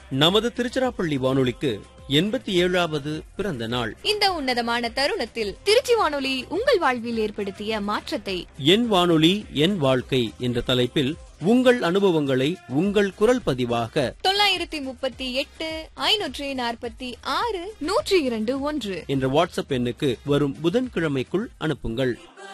நமது திருச்சிராப்பள்ளி வானொலிக்கு 87வது பிறந்த நாள். இந்த உன்னதமான தருணத்தில் திருச்சி வானொலி உங்கள் வாழ்வில் ஏற்படுத்திய மாற்றத்தை என் வானொலி என் வாழ்க்கை என்ற தலைப்பில் உங்கள் அனுபவங்களை உங்கள் குரல் பதிவாக 938 546 102 1 என்ற வாட்ஸ்அப் எண்ணுக்கு வரும் புதன்கிழமைக்குள் அனுப்புங்கள்.